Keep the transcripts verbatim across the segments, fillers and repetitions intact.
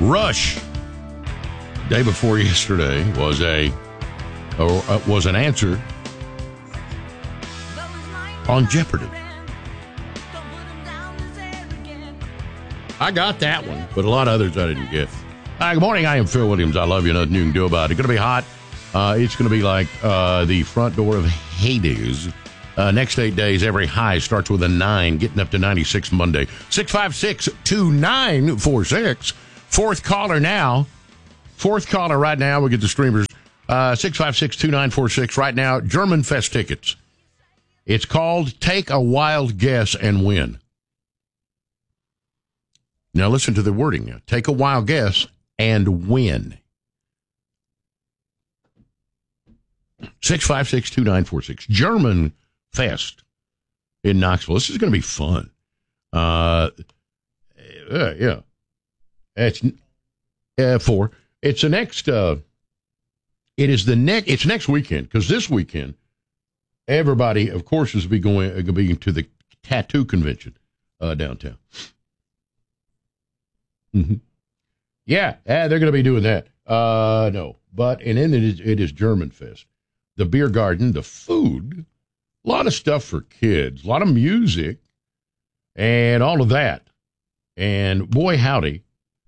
Rush, day before yesterday, was a or, uh, was an answer on Jeopardy. I got that one, but a lot of others I didn't get. Hi, good morning. I am Phil Williams. I love you. Nothing you can do about it. It's going to be hot. Uh, it's going to be like uh, the front door of Hades. Uh, next eight days, every high starts with a nine, getting up to ninety-six Monday. six five six, two nine four six. Fourth caller now. Fourth caller right now. We'll get the streamers. Uh, six five six, two nine four six right now. German Fest tickets. It's called Take a Wild Guess and Win. Now listen to the wording. Take a wild guess and win. six five six, two nine four six. German Fest in Knoxville. This is going to be fun. Uh, uh, yeah. It's uh, four. It's the next, uh, it is the next, it's next weekend, because this weekend, everybody, of course, is be going, uh, be to the tattoo convention uh, downtown. Mm-hmm. Yeah, yeah, they're going to be doing that. Uh, no, but, and then it is, it is German Fest. The beer garden, the food, a lot of stuff for kids, a lot of music, and all of that. And boy, howdy.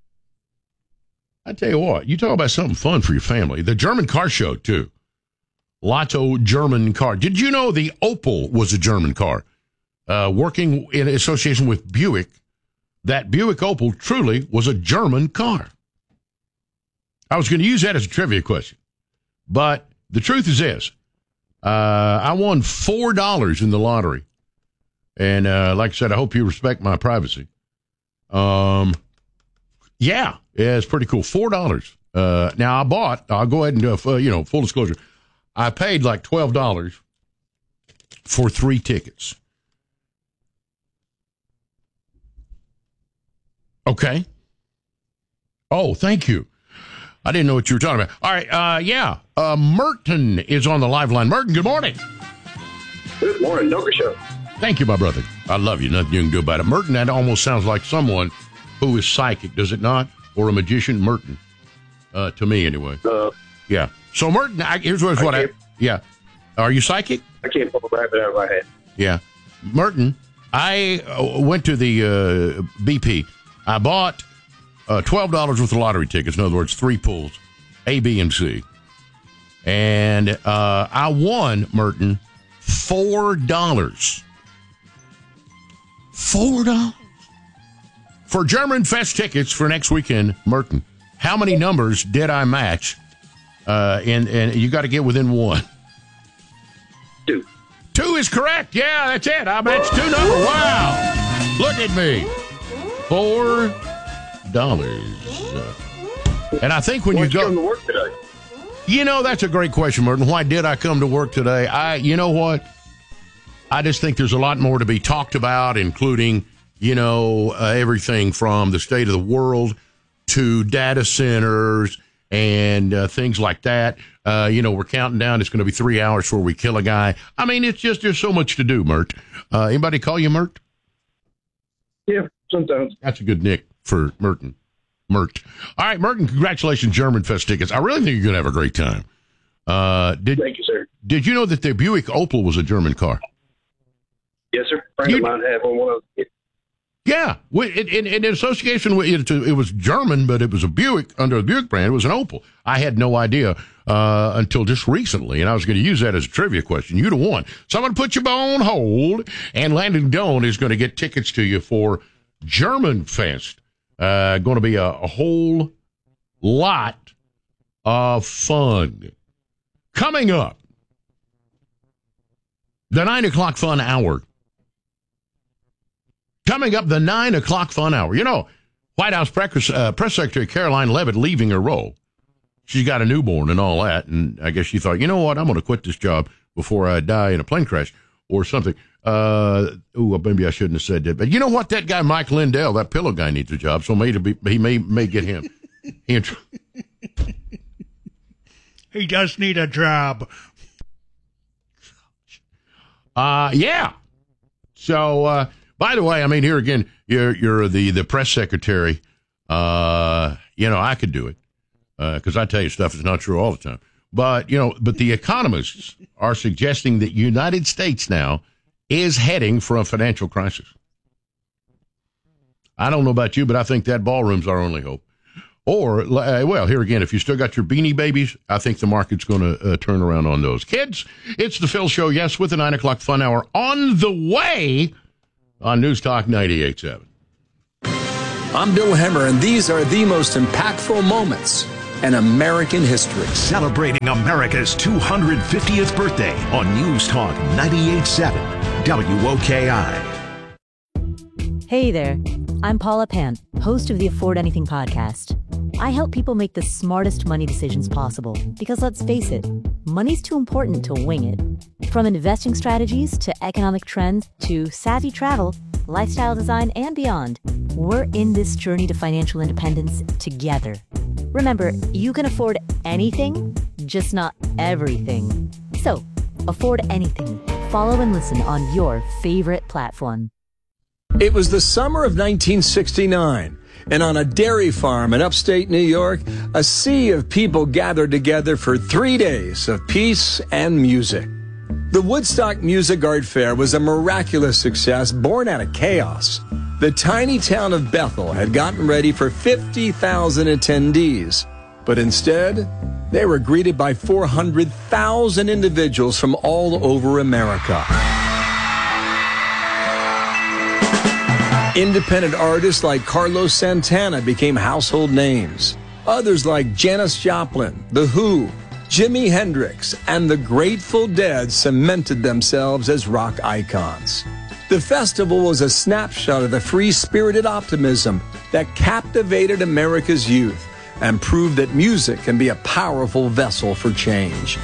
I tell you what, you talk about something fun for your family. The German car show, too. Lots of German car. Did you know the Opel was a German car? Uh, working in association with Buick, that Buick Opel truly was a German car. I was going to use that as a trivia question. But the truth is this. Uh, I won four dollars in the lottery. And uh, like I said, I hope you respect my privacy. Um, yeah, yeah, it's pretty cool. four dollars. Uh, now, I bought, I'll go ahead and do a, you know, full disclosure. I paid like twelve dollars for three tickets. Okay. Oh, thank you. I didn't know what you were talking about. All right. Uh, yeah. Uh, Merton is on the live line. Merton, good morning. Good morning. Doker Show. Thank you, my brother. I love you. Nothing you can do about it. Merton, that almost sounds like someone who is psychic, does it not? Or a magician, Merton. Uh, to me, anyway. Uh, yeah. So, Merton, I, here's what, what I, I yeah. Are you psychic? I can't pull a rabbit out of my head. Yeah. Merton, I uh, went to the uh, B P. I bought uh, twelve dollars worth of lottery tickets. In other words, three pulls, A, B, and C. And uh, I won, Merton, four dollars. four dollars. For German Fest tickets for next weekend, Merton, how many numbers did I match? Uh, and, and you got to get within one. Two. Two is correct. Yeah, that's it. I matched two numbers. Wow. Look at me. Four dollars. And I think when Why'd you go... you come to work today? You know, that's a great question, Merton. Why did I come to work today? I, you know what? I just think there's a lot more to be talked about, including, you know, uh, everything from the state of the world to data centers and uh, things like that. Uh, you know, we're counting down. It's going to be three hours before we kill a guy. I mean, it's just, there's so much to do, Mert. Uh, anybody call you Mert? Yeah, sometimes. That's a good nick for Merton. Mert. All right, Merton, congratulations, German Fest tickets. I really think you're going to have a great time. Uh, did, Thank you, sir. Did you know that the Buick Opel was a German car? Yes, sir. A friend You- of mine had one. one of those. Yeah, in, in, in association with it, it was German, but it was a Buick under the Buick brand. It was an Opel. I had no idea uh, until just recently, and I was going to use that as a trivia question. You'd have won. So I'm going to put you on hold, and Landon Doan is going to get tickets to you for German Fest. Uh, going to be a, a whole lot of fun. Coming up, the nine o'clock fun hour. Coming up, the nine o'clock fun hour. You know, White House Press, uh, Press Secretary Caroline Leavitt leaving her role. She's got a newborn and all that, and I guess she thought, you know what, I'm going to quit this job before I die in a plane crash or something. Uh, ooh, maybe I shouldn't have said that. But you know what? That guy, Mike Lindell, that pillow guy, needs a job, so maybe he may may get him. he, he does need a job. Uh, yeah. So, uh, by the way, I mean, here again, you're you're the, the press secretary Uh, you know, I could do it because uh, I tell you stuff is not true all the time. But, you know, but the economists are suggesting that United States now is heading for a financial crisis. I don't know about you, but I think that ballroom's our only hope. Or, uh, well, here again, if you still got your Beanie Babies, I think the market's going to uh, turn around on those. Kids, it's the Phil Show, yes, with the nine o'clock fun hour on the way on News Talk ninety-eight point seven. I'm Bill Hemmer, and these are the most impactful moments in American history. Celebrating America's two hundred fiftieth birthday on News Talk ninety-eight point seven W O K I. Hey there, I'm Paula Pant, host of the Afford Anything podcast. I help people make the smartest money decisions possible because, let's face it, money's too important to wing it. From investing strategies to economic trends to savvy travel, lifestyle design, and beyond, we're in this journey to financial independence together. Remember, you can afford anything, just not everything. So, afford anything. Follow and listen on your favorite platform. It was the summer of nineteen sixty-nine, and on a dairy farm in upstate New York, a sea of people gathered together for three days of peace and music. The Woodstock Music Art Fair was a miraculous success born out of chaos. The tiny town of Bethel had gotten ready for fifty thousand attendees, but instead, they were greeted by four hundred thousand individuals from all over America. Independent artists like Carlos Santana became household names. Others like Janis Joplin, The Who, Jimi Hendrix, and the Grateful Dead cemented themselves as rock icons. The festival was a snapshot of the free-spirited optimism that captivated America's youth and proved that music can be a powerful vessel for change.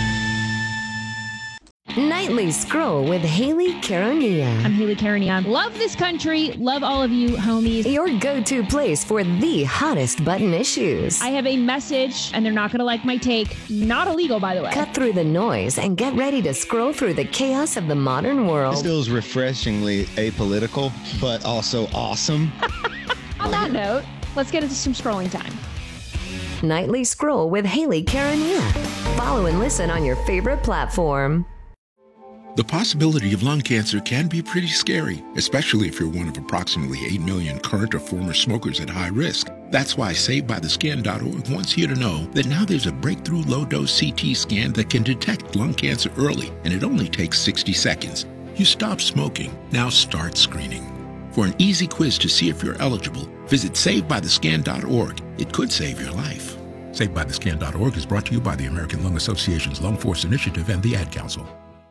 Nightly Scroll with Haley Caronia. I'm Haley Caronia. Love this country. Love all of you, homies. Your go-to place for the hottest button issues. I have a message, and they're not going to like my take. Not illegal, by the way. Cut through the noise and get ready to scroll through the chaos of the modern world. This feels refreshingly apolitical, but also awesome. On that note, let's get into some scrolling time. Nightly Scroll with Haley Caronia. Follow and listen on your favorite platform. The possibility of lung cancer can be pretty scary, especially if you're one of approximately eight million current or former smokers at high risk. That's why Saved By The Scan dot org wants you to know that now there's a breakthrough low-dose C T scan that can detect lung cancer early, and it only takes sixty seconds. You stop smoking, now start screening. For an easy quiz to see if you're eligible, visit Saved By The Scan dot org. It could save your life. Saved By The Scan dot org is brought to you by the American Lung Association's Lung Force Initiative and the Ad Council.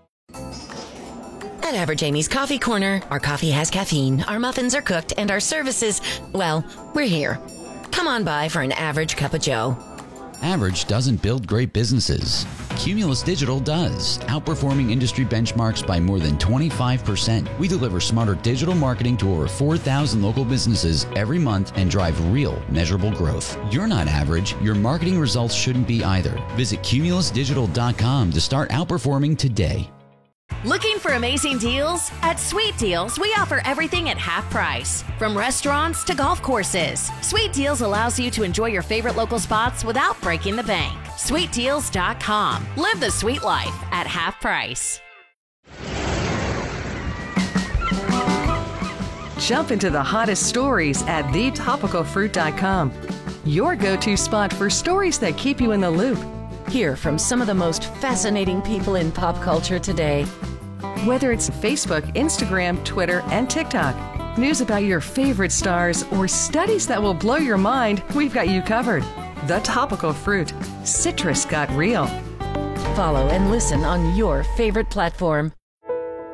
At Average Amy's Coffee Corner, our coffee has caffeine, our muffins are cooked, and our services, well, we're here. Come on by for an average cup of joe. Average doesn't build great businesses. Cumulus Digital does, outperforming industry benchmarks by more than twenty-five percent. We deliver smarter digital marketing to over four thousand local businesses every month and drive real, measurable growth. You're not average. Your marketing results shouldn't be either. Visit cumulus digital dot com to start outperforming today. Looking for amazing deals? At Sweet Deals, we offer everything at half price. From restaurants to golf courses, Sweet Deals allows you to enjoy your favorite local spots without breaking the bank. sweet deals dot com. Live the sweet life at half price. Jump into the hottest stories at the topical fruit dot com. Your go-to spot for stories that keep you in the loop. Hear from some of the most fascinating people in pop culture today. Whether it's Facebook, Instagram, Twitter, and TikTok, news about your favorite stars, or studies that will blow your mind, we've got you covered. The Topical Fruit. Citrus got real. Follow and listen on your favorite platform.